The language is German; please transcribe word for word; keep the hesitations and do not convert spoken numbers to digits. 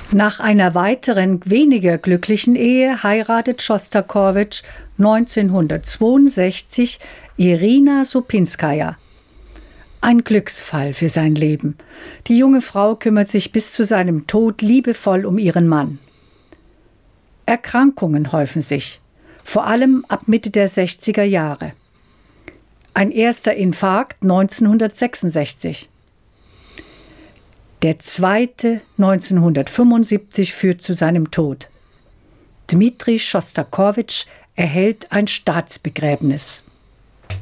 Nach einer weiteren, weniger glücklichen Ehe heiratet Schostakowitsch neunzehnhundertzweiundsechzig Irina Supinskaja. Ein Glücksfall für sein Leben. Die junge Frau kümmert sich bis zu seinem Tod liebevoll um ihren Mann. Erkrankungen häufen sich, vor allem ab Mitte der sechziger Jahre. Ein erster Infarkt neunzehnhundertsechsundsechzig. Der zweite neunzehnhundertfünfundsiebzig führt zu seinem Tod. Dmitri Schostakowitsch erhält ein Staatsbegräbnis.